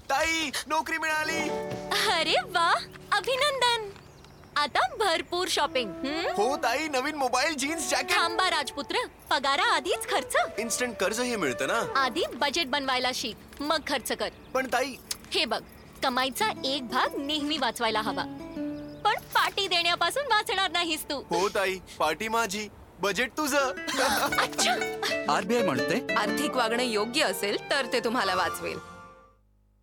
ताई नोकरी मिळाली. अरे वा, अभिनंदन. आता भरपूर शॉपिंग. हो ताई, नवीन मोबाईल, जीन्स, जॅकेट. थांबा राजपुत्र, पगारा आधीच खर्च. इन्स्टंट कर्ज हे मिळतं ना. आधी बजेट बनवायला शिक, मग खर्च कर. पण ताई. हे बघ, कमाईचा एक भाग नेहमी वाचवायला हवा, पण पार्टी देण्यापासून वाचणार नाहीस तू. हो ताई, पार्टी माझी, बजेट तुझं. अच्छा. आरबीआय म्हणते आर्थिक वागणं योग्य असेल तर ते तुम्हाला वाचवेल.